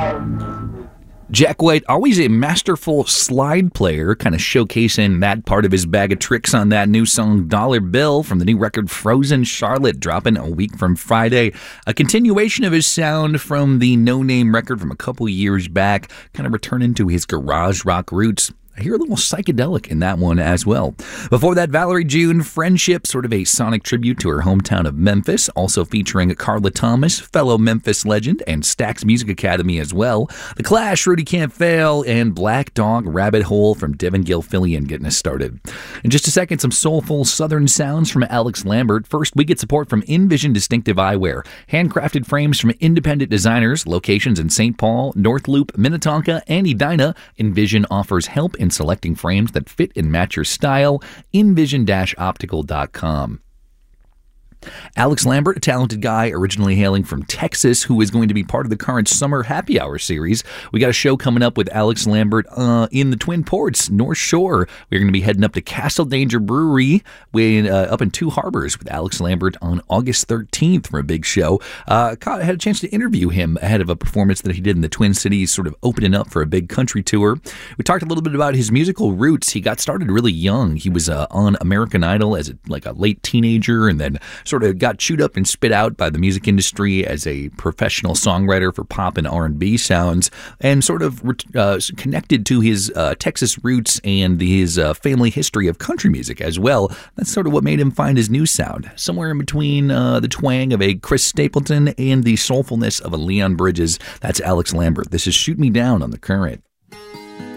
Jack White, always a masterful slide player, kind of showcasing that part of his bag of tricks on that new song Dollar Bill from the new record Frozen Charlotte, dropping a week from Friday. A continuation of his sound from the No Name record from a couple years back, kind of returning to his garage rock roots. I hear a little psychedelic in that one as well. Before that, Valerie June, Friendship, sort of a sonic tribute to her hometown of Memphis, also featuring Carla Thomas, fellow Memphis legend, and Stax Music Academy as well. The Clash, Rudy Can't Fail, and Black Dog Rabbit Hole from Devin Gilfillian getting us started. In just a second, some soulful southern sounds from Alex Lambert. First, we get support from InVision Distinctive Eyewear. Handcrafted frames from independent designers, locations in St. Paul, North Loop, Minnetonka, and Edina. InVision offers help in selecting frames that fit and match your style. InVision-optical.com. Alex Lambert, a talented guy originally hailing from Texas who is going to be part of the current Summer Happy Hour series. We got a show coming up with Alex Lambert in the Twin Ports, North Shore. We're going to be heading up to Castle Danger Brewery up in Two Harbors with Alex Lambert on August 13th for a big show. Had a chance to interview him ahead of a performance that he did in the Twin Cities, sort of opening up for a big country tour. We talked a little bit about his musical roots. He got started really young. He was on American Idol as a late teenager, and then sort of got chewed up and spit out by the music industry as a professional songwriter for pop and R&B sounds, and sort of connected to his Texas roots and his family history of country music as well. That's sort of what made him find his new sound, somewhere in between the twang of a Chris Stapleton and the soulfulness of a Leon Bridges. That's Alex Lambert. This is Shoot Me Down on The Current.